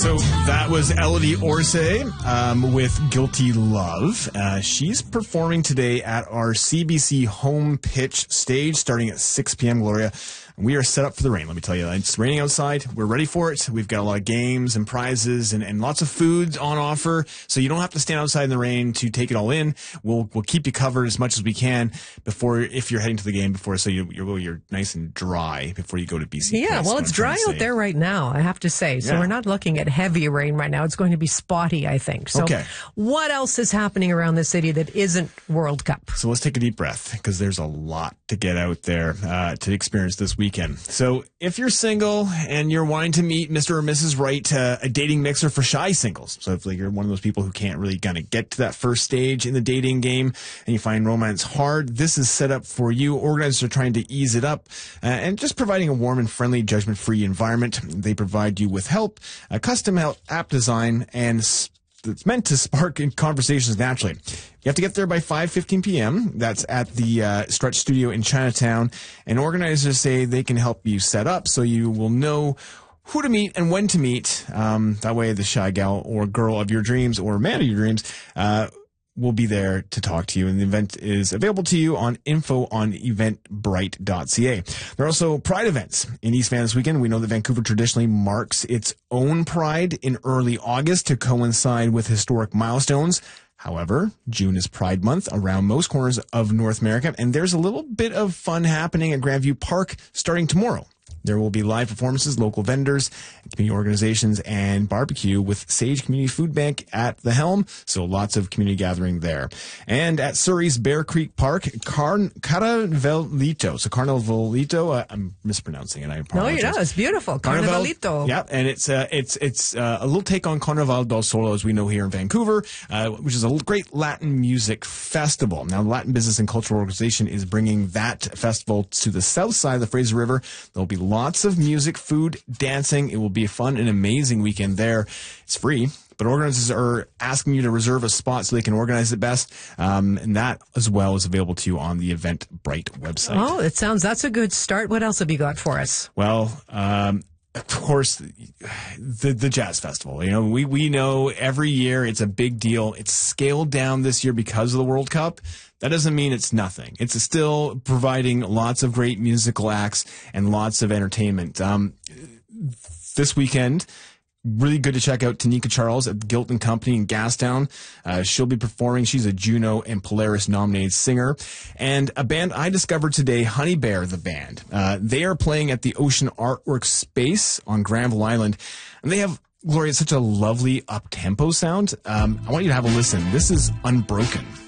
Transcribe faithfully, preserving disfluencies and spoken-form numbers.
So that was Elodie Orsay um, with Guilty Love. Uh, she's performing today at our C B C home pitch stage starting at six p.m., Gloria. We are set up for the rain, let me tell you. It's raining outside. We're ready for it. We've got a lot of games and prizes and, and lots of food on offer, so you don't have to stand outside in the rain to take it all in. We'll we'll keep you covered as much as we can before, if you're heading to the game before, so you, you're, you're nice and dry before you go to B C. Yeah, Place, well, it's dry out there right now, I have to say. So Yeah. we're not looking at heavy rain right now. It's going to be spotty, I think. So Okay. what else is happening around the city that isn't World Cup? So let's take a deep breath, because there's a lot to get out there uh, to experience this weekend. So if you're single and you're wanting to meet Mister or Missus Right, uh, a dating mixer for shy singles. So if like, you're one of those people who can't really kind of get to that first stage in the dating game and you find romance hard, this is set up for you. Organizers are trying to ease it up uh, and just providing a warm and friendly, judgment-free environment. They provide you with help, a custom app design, and s- it's meant to spark conversations naturally. You have to get there by five fifteen p.m. That's at the uh, Stretch Studio in Chinatown. And organizers say they can help you set up so you will know who to meet and when to meet. Um, that way the shy gal or girl of your dreams or man of your dreams uh, will be there to talk to you. And the event is available to you on info on eventbrite dot c a. There are also Pride events in East Van this weekend. We know that Vancouver traditionally marks its own Pride in early August to coincide with historic milestones. However, June is Pride Month around most corners of North America, and there's a little bit of fun happening at Grandview Park starting tomorrow. There will be live performances, local vendors, community organizations, and barbecue with Sage Community Food Bank at the helm. So lots of community gathering there. And at Surrey's Bear Creek Park, Car- Carnavalito. So Carnavalito, uh, I'm mispronouncing it. I No, apologize. you know, it's beautiful. Carnival, Carnavalito. Yeah, and it's uh, it's it's uh, a little take on Carnaval del Sol, as we know here in Vancouver, uh, which is a great Latin music festival. Now, the Latin Business and Cultural Organization is bringing that festival to the south side of the Fraser River. There'll be lots of music, food, dancing. It will be a fun and amazing weekend there. It's free, but organizers are asking you to reserve a spot so they can organize it best. Um, and that as well is available to you on the Eventbrite website. Oh, it sounds, that's a good start. What else have you got for us? Well, um, of course, the the jazz festival. You know, we we know every year it's a big deal. It's scaled down this year because of the World Cup. That doesn't mean it's nothing. It's still providing lots of great musical acts and lots of entertainment. Um, this weekend, really good to check out Tanika Charles at Gilton Company in Gastown. Uh, she'll be performing. She's a Juno and Polaris nominated singer. And a band I discovered today, Honey Bear, the band. Uh, they are playing at the Ocean Artwork Space on Granville Island. And they have, Gloria, such a lovely up-tempo sound. Um, I want you to have a listen. This is Unbroken.